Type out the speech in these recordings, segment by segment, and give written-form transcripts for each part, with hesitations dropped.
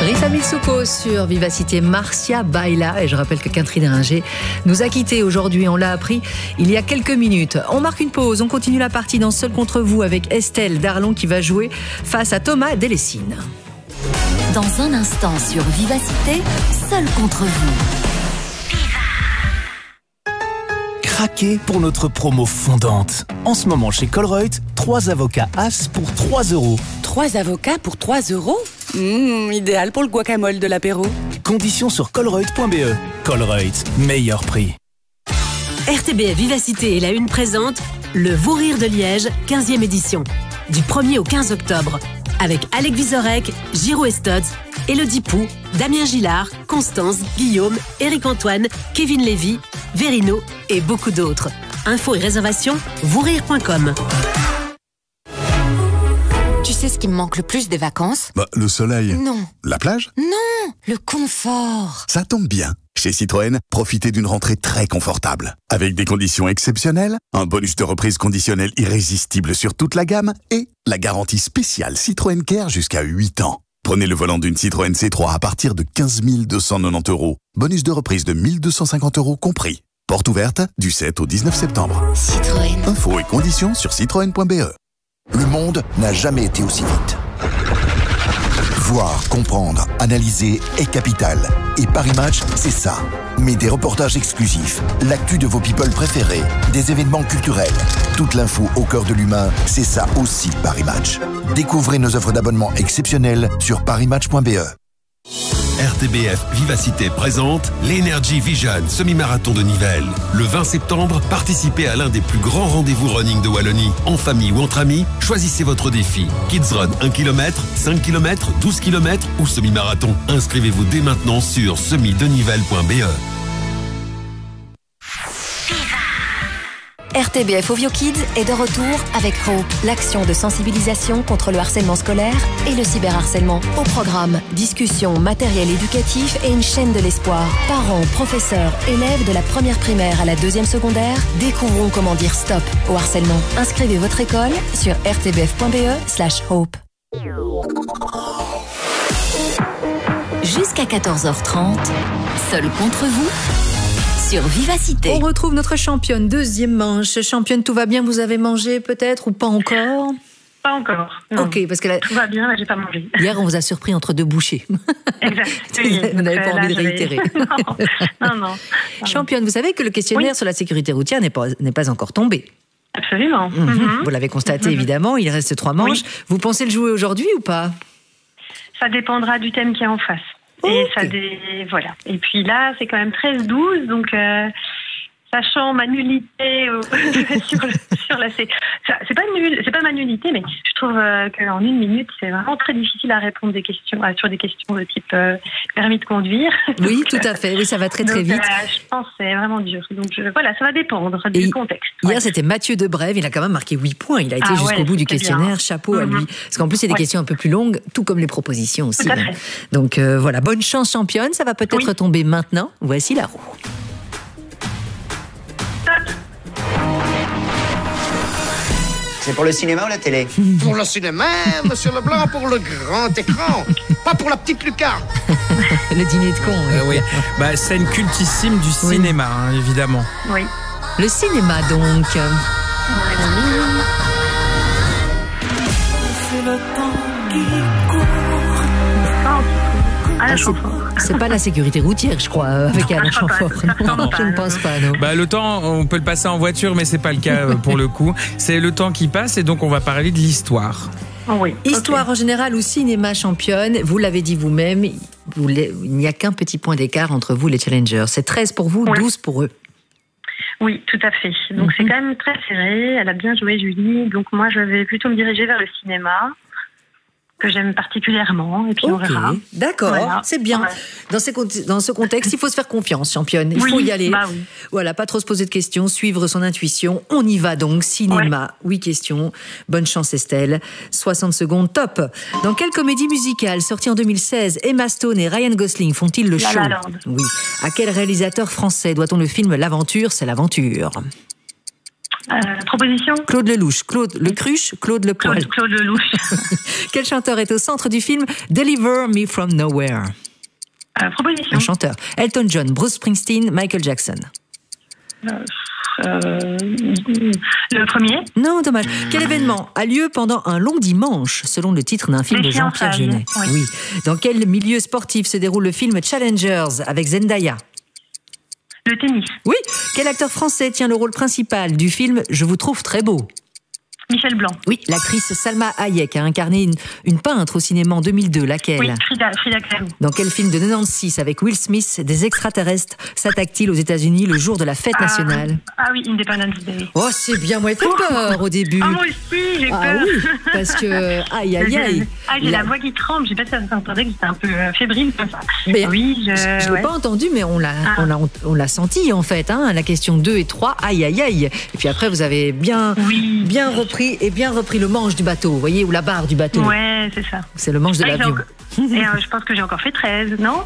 Rita Mitsouko sur Vivacité, Marcia Baila. Et je rappelle que Catherine Ringer nous a quittés aujourd'hui. On l'a appris il y a quelques minutes. On marque une pause. On continue la partie dans Seul contre vous avec Estelle Darlon qui va jouer face à Thomas Delessine. Dans un instant sur Vivacité, Seul contre vous. Craquez pour notre promo fondante. En ce moment chez Colruyt, 3 avocats As pour 3 €. 3 avocats pour 3 €? Idéal pour le guacamole de l'apéro. Conditions sur colruyt.be. Colruyt, meilleur prix. RTBF Vivacité et la Une présente le Vous Rire de Liège, 15e édition. Du 1er au 15 octobre. Avec Alec Vizorek, Giro Estotz, Élodie Pou, Damien Gillard, Constance, Guillaume, Éric-Antoine, Kevin Lévy, Verino et beaucoup d'autres. Infos et réservations, vousrire.com. Tu sais ce qui me manque le plus des vacances? Le soleil. Non. La plage? Non, le confort. Ça tombe bien. Chez Citroën, profitez d'une rentrée très confortable. Avec des conditions exceptionnelles, un bonus de reprise conditionnel irrésistible sur toute la gamme et la garantie spéciale Citroën Care jusqu'à 8 ans. Prenez le volant d'une Citroën C3 à partir de 15 290 €. Bonus de reprise de 1 250 € compris. Porte ouverte du 7 au 19 septembre. Citroën. Infos et conditions sur citroën.be. Le monde n'a jamais été aussi vite. Voir, comprendre, analyser est capital. Et Paris Match, c'est ça. Mais des reportages exclusifs, l'actu de vos people préférés, des événements culturels, toute l'info au cœur de l'humain, c'est ça aussi Paris Match. Découvrez nos offres d'abonnement exceptionnelles sur parismatch.be. RTBF Vivacité présente l'Energy Vision semi-marathon de Nivelles. Le 20 septembre, participez à l'un des plus grands rendez-vous running de Wallonie. En famille ou entre amis, choisissez votre défi. Kids Run 1 km, 5 km, 12 km ou semi-marathon. Inscrivez-vous dès maintenant sur semi-denivelles.be. RTBF Ovio Kids est de retour avec Hope, l'action de sensibilisation contre le harcèlement scolaire et le cyberharcèlement. Au programme, discussions, matériel éducatif et une chaîne de l'espoir. Parents, professeurs, élèves de la première primaire à la 2e secondaire, découvrons comment dire stop au harcèlement. Inscrivez votre école sur rtbf.be/hope. Jusqu'à 14h30, Seul contre vous sur Vivacité. On retrouve notre championne, deuxième manche. Championne, tout va bien? Vous avez mangé peut-être ou pas encore? Pas encore. Non. Ok, parce que tout va bien, mais j'ai pas mangé. Hier, on vous a surpris entre 2 bouchées. Exact. Vous n'avez pas envie de réitérer. Non. Championne, vous savez que le questionnaire sur la sécurité routière n'est pas encore tombé. Absolument. Vous l'avez constaté, évidemment. Il reste 3 manches. Oui. Vous pensez le jouer aujourd'hui ou pas? Ça dépendra du thème qui est en face. Et voilà. Et puis là, c'est quand même 13-12, donc sachant ma nullité sur la c'est pas nul, c'est pas ma nullité, mais je trouve qu'en 1 minute, c'est vraiment très difficile à répondre sur des questions de type permis de conduire. Oui, donc, tout à fait. Oui, ça va très très vite. Je pense que c'est vraiment dur. Donc voilà, ça va dépendre du contexte. Hier, c'était Mathieu Debrève. Il a quand même marqué 8 points. Il a été jusqu'au bout du questionnaire. Bien. Chapeau à lui. Parce qu'en plus, c'est des questions un peu plus longues, tout comme les propositions aussi. Tout à fait. Donc voilà, bonne chance, championne. Ça va peut-être tomber maintenant. Voici la roue. C'est pour le cinéma ou la télé? Pour le cinéma, monsieur Leblanc, pour le grand écran, pas pour la petite lucarne. Le dîner de con. Oui, scène cultissime du cinéma, évidemment. Oui. Le cinéma, donc. C'est le temps qui court. C'est pas la sécurité routière, je crois, avec Alain Chamfort. Non, je ne pense pas, non. Le temps, on peut le passer en voiture, mais c'est pas le cas pour le coup. C'est le temps qui passe et donc on va parler de l'histoire. Oui. Histoire en général ou cinéma, championne. Vous l'avez dit vous-même, il n'y a qu'un petit point d'écart entre vous, les challengers. C'est 13 pour vous, 12 pour eux. Oui, tout à fait. Donc c'est quand même très serré. Elle a bien joué, Julie. Donc moi, je vais plutôt me diriger vers le cinéma, que j'aime particulièrement, et puis on verra. D'accord, voilà. C'est bien. Ouais. Dans ce contexte, il faut se faire confiance, championne. Il faut y aller. Oui. Voilà, pas trop se poser de questions, suivre son intuition. On y va donc. Cinéma, 8 questions. Bonne chance, Estelle. 60 secondes, top. Dans quelle comédie musicale sortie en 2016, Emma Stone et Ryan Gosling font-ils le show? La La Land. Oui. À quel réalisateur français doit-on le film L'Aventure, c'est l'aventure? Proposition. Claude Lelouch, Claude Le Cruche, Claude Le Poil. Claude Lelouch. Quel chanteur est au centre du film Deliver Me From Nowhere? Proposition. Un chanteur. Elton John, Bruce Springsteen, Michael Jackson. Le premier. Non, dommage. Quel événement a lieu pendant un long dimanche, selon le titre d'un film de Jean-Pierre Jeunet? Oui. Dans quel milieu sportif se déroule le film Challengers avec Zendaya? Le tennis. Oui. Quel acteur français tient le rôle principal du film Je vous trouve très beau? Michel Blanc. Oui, l'actrice Salma Hayek a incarné une peintre au cinéma en 2002. Laquelle? Oui, Frida Kahlo. Dans quel film de 96 avec Will Smith, des extraterrestres s'attaquent-ils aux États-Unis le jour de la fête nationale? Ah oui, Independence Day. Oh, c'est bien, moi, elle fait peur au début. Ah, moi aussi, j'ai peur. Ah oui, parce que, aïe, aïe, aïe. J'ai la voix qui tremble, j'ai pas entendu que j'étais un peu fébrile comme ça. Mais oui, je l'ai pas entendu, mais on l'a senti en fait, hein, la question 2 et 3, aïe, aïe, aïe. Et puis après, vous avez bien repris le manche du bateau, vous voyez, ou la barre du bateau. Ouais, c'est ça. C'est le manche de l'avion. Et je pense que j'ai encore fait 13, non?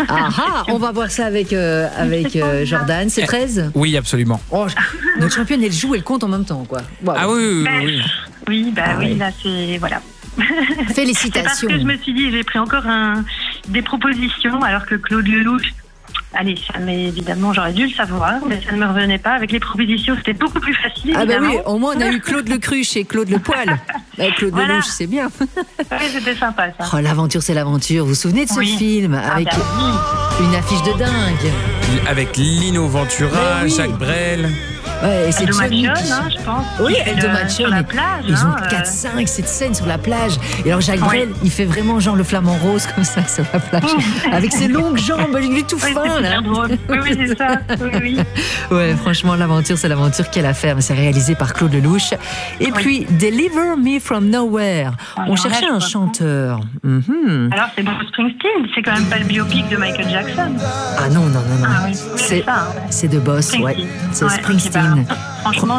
On va voir ça avec Jordan. C'est 13? Oui, absolument. Oh, notre championne, elle joue, elle compte en même temps, quoi. Wow. Ah oui. Oui, là, c'est... Voilà. Félicitations. C'est parce que je me suis dit, j'ai pris encore des propositions, alors que Claude Lelouch, allez, évidemment, j'aurais dû le savoir, mais ça ne me revenait pas. Avec les propositions, c'était beaucoup plus facile. Ah bah oui, au moins on a eu Claude Le Cruche et Claude Le Poil. Claude Lelouch, c'est bien. Oui, c'était sympa, ça. Oh, l'aventure, c'est l'aventure. Vous vous souvenez de ce film avec une affiche de dingue? Avec Lino Ventura, Jacques Brel. Ouais, et c'est Eldo Machon, je pense. Oui, Eldo Machon. Sur la plage. Ils ont 4-5, cette scène sur la plage. Et alors Jacques Brel, il fait vraiment genre le flamant rose comme ça sur la plage. Avec ses longues jambes, il est tout fin là. Oui, c'est ça. Oui. Ouais, franchement, l'aventure, c'est l'aventure qu'elle a fait. C'est réalisé par Claude Lelouch. Et puis, Deliver Me From Nowhere. On cherchait un chanteur. Alors, c'est Bruce Springsteen. C'est quand même pas le biopic de Michael Jackson. Ah non. Ah, oui. C'est de Boss, ouais. C'est Springsteen. Franchement,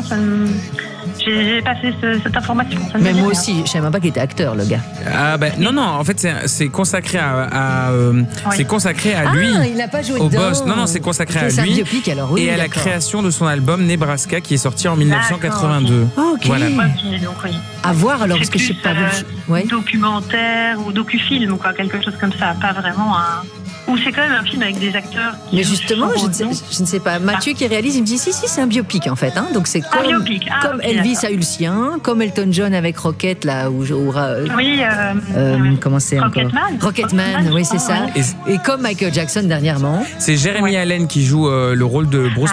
j'ai passé cette information. Mais moi aussi, je savais même pas qu'il était acteur, le gars. Ah ben non, en fait c'est consacré à c'est consacré à lui. Ah, il n'a pas joué au dedans. Boss. Non, c'est consacré à c'est lui. Un biopic, alors, oui, et à la création de son album Nebraska qui est sorti en 1982. Ok. Voilà. Donc, oui. À voir alors, parce que je sais pas. Documentaire ou docufilm, quoi, quelque chose comme ça. Pas vraiment un. Ou c'est quand même un film avec des acteurs qui... Mais justement, je ne sais pas. Mathieu qui réalise, il me dit si, c'est un biopic en fait. Hein. Donc c'est comme Elvis a eu le sien, comme Elton John avec Rocket, là, comment c'est encore Rocketman, oui, c'est ça. Et comme Michael Jackson dernièrement. C'est Jeremy Allen qui joue le rôle de Bruce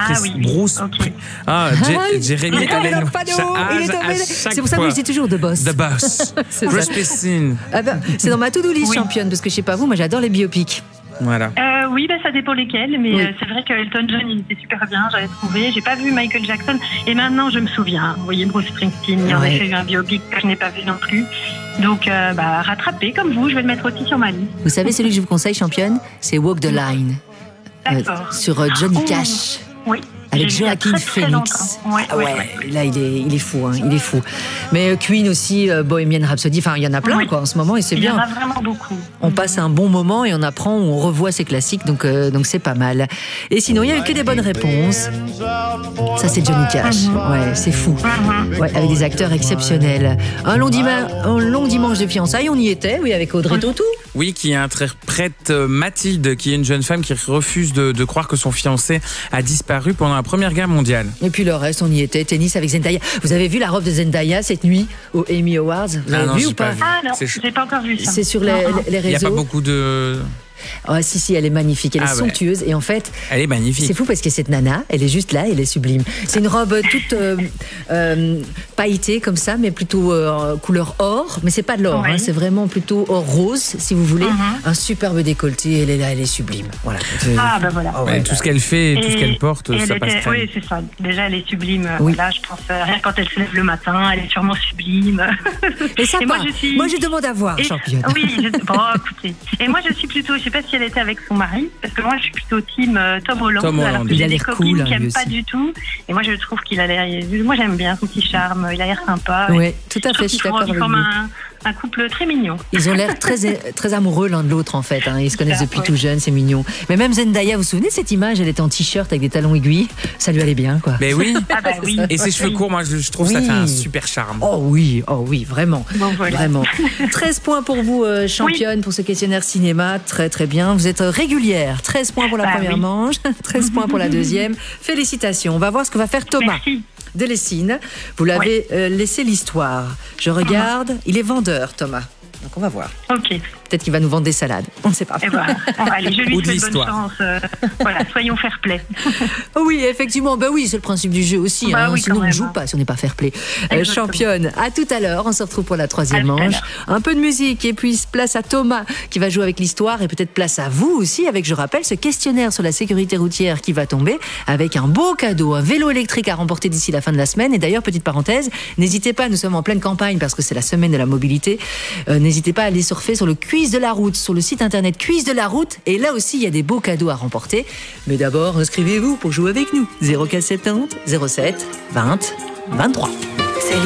Jeremy Allen. C'est pour ça que je dis toujours The Boss. The Boss. Bruce Springsteen. C'est dans ma to-do list championne, parce que je sais pas vous, moi j'adore les biopics. Voilà. Oui, ça dépend lesquels, mais c'est vrai que Elton John, il était super bien, j'avais trouvé. J'ai pas vu Michael Jackson, et maintenant je me souviens. Vous voyez, Bruce Springsteen, il en a fait un biopic que je n'ai pas vu non plus. Donc, rattrapé comme vous, je vais le mettre aussi sur ma liste. Vous savez, celui que je vous conseille, championne, c'est Walk the Line. Sur Johnny Cash. Oui. Avec Joaquin Phoenix. Là, il est fou, hein, il est fou. Mais Queen aussi, Bohemian Rhapsody, enfin, il y en a plein, quoi, en ce moment, et c'est bien. Il y en a vraiment beaucoup. On passe un bon moment et on apprend, on revoit ses classiques, donc c'est pas mal. Et sinon, il n'y a eu que des bonnes réponses. Ça, c'est Johnny Cash. Ouais, c'est fou. Ouais, avec des acteurs exceptionnels. Un long dimanche de fiançailles, on y était, oui, avec Audrey Tautou. Oui, qui interprète Mathilde, qui est une jeune femme qui refuse de croire que son fiancé a disparu pendant la Première Guerre mondiale. Et puis le reste, on y était, tennis avec Zendaya. Vous avez vu la robe de Zendaya cette nuit aux Emmy Awards? Vous avez vu ou pas? Ah non, j'ai pas encore vu ça. C'est sur les réseaux. Il n'y a pas beaucoup de... Oh, si, elle est magnifique, elle est somptueuse et en fait, elle est magnifique. C'est fou parce que cette nana, elle est juste là, elle est sublime. C'est une robe toute pailletée comme ça, mais plutôt couleur or, mais c'est pas de l'or, hein, c'est vraiment plutôt or rose, si vous voulez. Un superbe décolleté, elle est là, elle est sublime. Voilà. Voilà. Tout ce qu'elle fait, tout ce qu'elle porte, ça passe très bien. Oui, c'est ça. Déjà, elle est sublime. Là, je pense rien quand elle se lève le matin, elle est sûrement sublime. Et ça, moi, je demande à voir, championne. Oui, écoutez. Et moi, je suis plutôt, je sais pas si elle était avec son mari, parce que moi je suis plutôt team Tom Holland. Alors que j'ai des copines qui n'aiment pas du tout. Et moi je trouve qu'il a l'air. Moi j'aime bien son petit charme, il a l'air sympa. Oui, tout à fait, je suis d'accord avec vous. un couple très mignon. Ils ont l'air très amoureux l'un de l'autre en fait. Hein. Ils se connaissent depuis tout jeune, c'est mignon. Mais même Zendaya, vous vous souvenez de cette image? Elle était en t-shirt avec des talons aiguilles. Ça lui allait bien, quoi. Mais oui. Ah bah oui. Et ses cheveux courts, moi je trouve que ça fait un super charme. Oh oui, vraiment. Bon, voilà. Vraiment. 13 points pour vous, championne, pour ce questionnaire cinéma. Très très bien. Vous êtes régulière. 13 points pour la première manche, 13 points pour la deuxième. Félicitations. On va voir ce que va faire Thomas. Merci. De Lessines. Vous l'avez laissé l'histoire. Je regarde. Il est vendeur, Thomas. Donc on va voir. Ok. Peut-être qu'il va nous vendre des salades. On ne sait pas. Et voilà. Allez, je lui Ou de souhaite bonne l'histoire. chance. Voilà, soyons fair play. Oui, effectivement. Ben oui, c'est le principe du jeu aussi. Bah oui, sinon, quand on ne même, joue hein. pas si on n'est pas fair play. Exactement. Championne, à tout à l'heure. On se retrouve pour la troisième À tout à manche. l'heure. Un peu de musique et puis place à Thomas qui va jouer avec l'histoire et peut-être place à vous aussi avec, je rappelle, ce questionnaire sur la sécurité routière qui va tomber avec un beau cadeau, un vélo électrique à remporter d'ici la fin de la semaine. Et d'ailleurs, petite parenthèse, n'hésitez pas, nous sommes en pleine campagne parce que c'est la semaine de la mobilité. N'hésitez pas à aller surfer sur le quiz de la route, sur le site internet Quiz de la route. Et là aussi, il y a des beaux cadeaux à remporter. Mais d'abord, inscrivez-vous pour jouer avec nous. 0470 07 20 23.